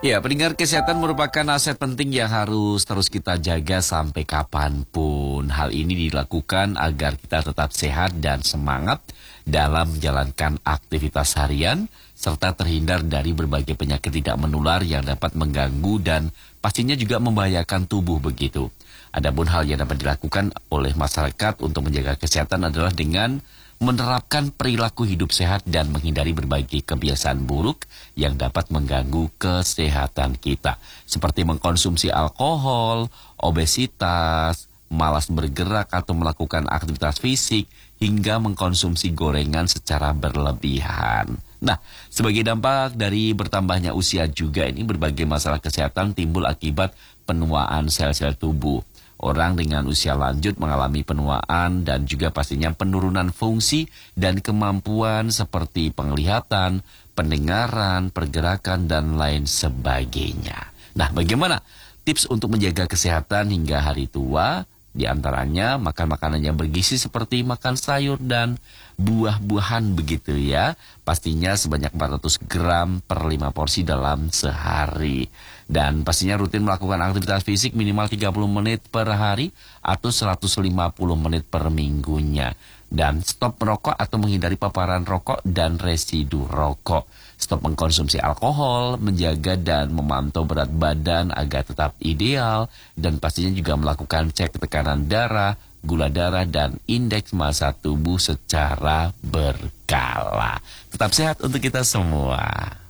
Ya, pendengar, kesehatan merupakan aset penting yang harus terus kita jaga sampai kapanpun. Hal ini dilakukan agar kita tetap sehat dan semangat dalam menjalankan aktivitas harian, serta terhindar dari berbagai penyakit tidak menular yang dapat mengganggu dan pastinya juga membahayakan tubuh begitu. Adapun hal yang dapat dilakukan oleh masyarakat untuk menjaga kesehatan adalah dengan menerapkan perilaku hidup sehat dan menghindari berbagai kebiasaan buruk yang dapat mengganggu kesehatan kita. Seperti mengkonsumsi alkohol, obesitas, malas bergerak atau melakukan aktivitas fisik, hingga mengkonsumsi gorengan secara berlebihan. Nah, sebagai dampak dari bertambahnya usia juga ini berbagai masalah kesehatan timbul akibat penuaan sel-sel tubuh. Orang dengan usia lanjut mengalami penuaan dan juga pastinya penurunan fungsi dan kemampuan seperti penglihatan, pendengaran, pergerakan, dan lain sebagainya. Nah, bagaimana tips untuk menjaga kesehatan hingga hari tua? Di antaranya makan makanan yang bergizi seperti makan sayur dan buah-buahan begitu ya. Pastinya sebanyak 400 gram per 5 porsi dalam sehari. Dan pastinya rutin melakukan aktivitas fisik minimal 30 menit per hari atau 150 menit per minggunya. Dan stop merokok atau menghindari paparan rokok dan residu rokok. Stop mengkonsumsi alkohol, menjaga dan memantau berat badan agar tetap ideal. Dan pastinya juga melakukan cek tekanan darah, gula darah, dan indeks massa tubuh secara berkala. Tetap sehat untuk kita semua.